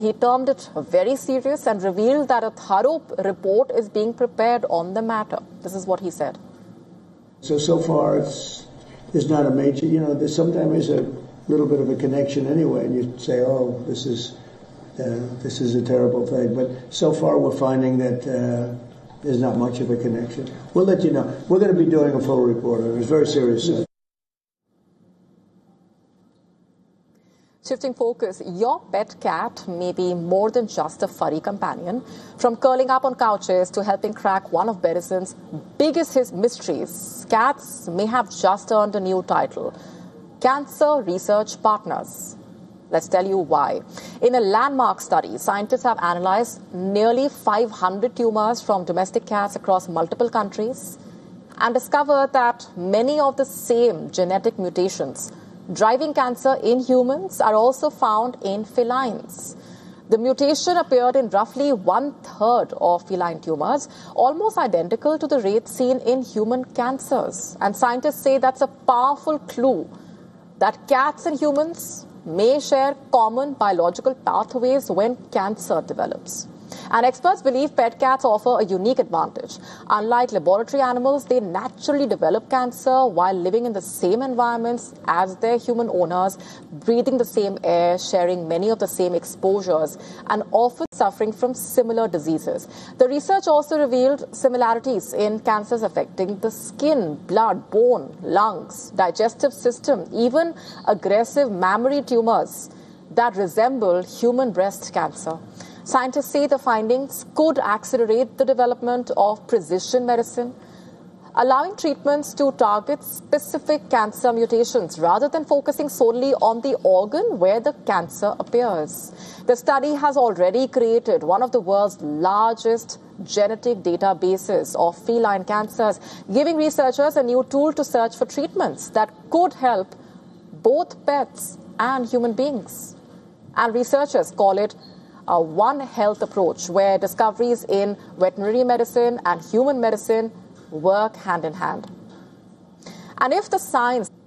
He termed it very serious and revealed that a thorough report is being prepared on the matter. This is what he said. So far, there's not a major, there's sometimes a little bit of a connection anyway, and you say, oh, this is a terrible thing. But so far, we're finding that there's not much of a connection. We'll let you know. We're going to be doing a full report. It was very serious. Shifting focus, your pet cat may be more than just a furry companion. From curling up on couches to helping crack one of medicine's biggest mysteries, cats may have just earned a new title, Cancer Research Partners. Let's tell you why. In a landmark study, scientists have analyzed nearly 500 tumors from domestic cats across multiple countries and discovered that many of the same genetic mutations driving cancer in humans are also found in felines. The mutation appeared in roughly 1/3 of feline tumors, almost identical to the rate seen in human cancers. And scientists say that's a powerful clue that cats and humans may share common biological pathways when cancer develops. And experts believe pet cats offer a unique advantage. Unlike laboratory animals, they naturally develop cancer while living in the same environments as their human owners, breathing the same air, sharing many of the same exposures, and often suffering from similar diseases. The research also revealed similarities in cancers affecting the skin, blood, bone, lungs, digestive system, even aggressive mammary tumors that resemble human breast cancer. Scientists say the findings could accelerate the development of precision medicine, allowing treatments to target specific cancer mutations rather than focusing solely on the organ where the cancer appears. The study has already created one of the world's largest genetic databases of feline cancers, giving researchers a new tool to search for treatments that could help both pets and human beings. And researchers call it a One Health approach, where discoveries in veterinary medicine and human medicine work hand in hand. And if the science